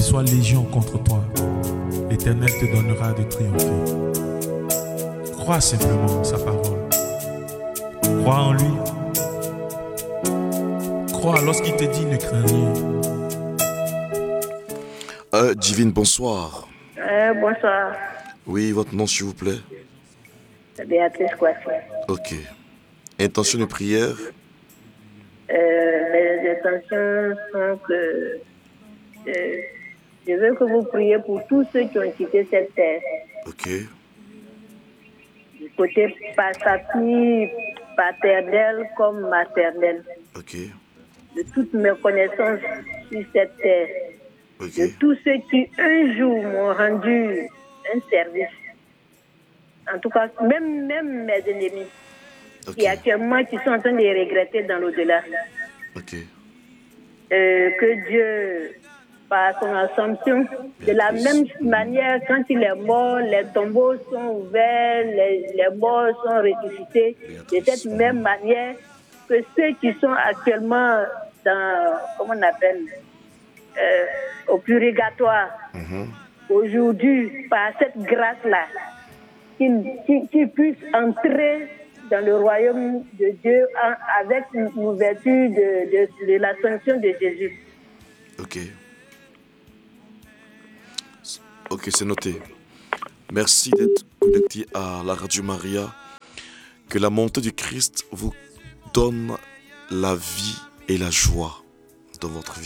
soient légion contre toi, l'Éternel te donnera de triompher. Crois simplement en sa parole. Crois en lui. Crois lorsqu'il te dit ne crains rien. Divine, bonsoir. Bonsoir. Oui, votre nom s'il vous plaît. Béatrice Kouassi. Ok. Intention de prière. Mes intentions sont que je veux que vous priez pour tous ceux qui ont quitté cette terre. Ok. Du côté famille paternelle comme maternelle. Ok. De toutes mes connaissances sur cette terre. Ok. De tous ceux qui un jour m'ont rendu un service. En tout cas, même mes ennemis. Ok. Qui actuellement qui sont en train de les regretter dans l'au-delà. Ok. Que Dieu, par son assomption, de la même manière, quand il est mort, les tombeaux sont ouverts, les morts sont ressuscités. De cette même manière, que ceux qui sont actuellement dans, comment on appelle, au purgatoire, aujourd'hui, par cette grâce-là, qu'ils puissent entrer dans le royaume de Dieu avec une ouverture de l'ascension de Jésus. Ok. Ok, c'est noté. Merci d'être connecté à la Radio Maria. Que la montée du Christ vous donne la vie et la joie dans votre vie.